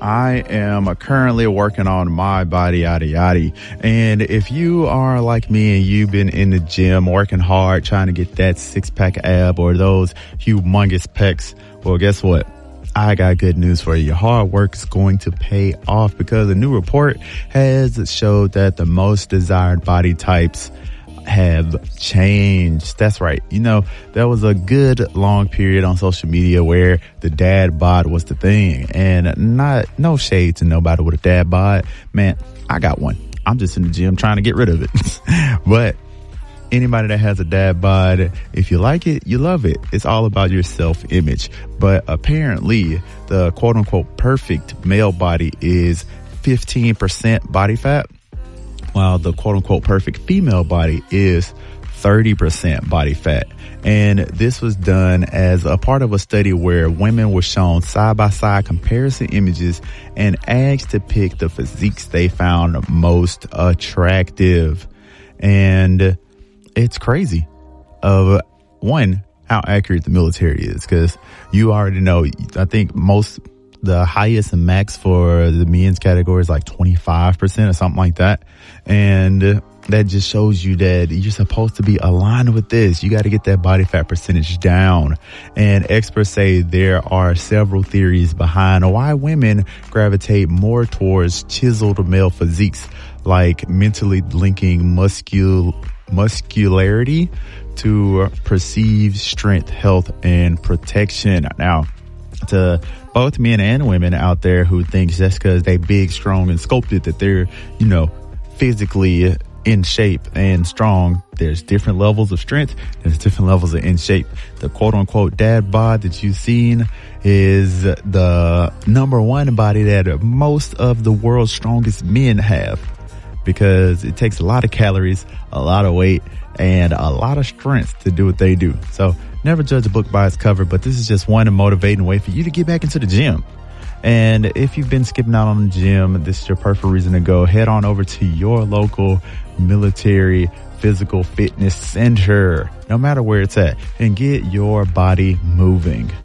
I am currently working on my body, yada, yada. And if you are like me and you've been in the gym working hard, trying to get that six-pack ab or those humongous pecs, well, guess what? I got good news for you. Your hard work is going to pay off because a new report has showed that the most desired body types have changed. That's right. You know, there was a good long period on social media where the dad bod was the thing, and no shade to nobody with a dad bod. Man, I got one. I'm just in the gym trying to get rid of it. But anybody that has a dad bod, if you like it, you love it. It's all about your self-image. But apparently the quote unquote perfect male body is 15% body fat, while the quote-unquote perfect female body is 30% body fat. And this was done as a part of a study where women were shown side-by-side comparison images and asked to pick the physiques they found most attractive. And it's crazy of, one, how accurate the military is, because you already know, I think the highest and max for the men's category is like 25% or something like that. And that just shows you that you're supposed to be aligned with this. You got to get that body fat percentage down. And experts say there are several theories behind why women gravitate more towards chiseled male physiques, like mentally linking muscularity to perceived strength, health, and protection. Now, to both men and women out there who think just because they big, strong, and sculpted that they're, you know, physically in shape and strong, there's different levels of strength, there's different levels of in shape. The quote-unquote dad bod that you've seen is the number one body that most of the world's strongest men have, because it takes a lot of calories, a lot of weight, and a lot of strength to do what they do. So never judge a book by its cover, but this is just one motivating way for you to get back into the gym. And if you've been skipping out on the gym, this is your perfect reason to go. Head on over to your local military physical fitness center, no matter where it's at, and get your body moving.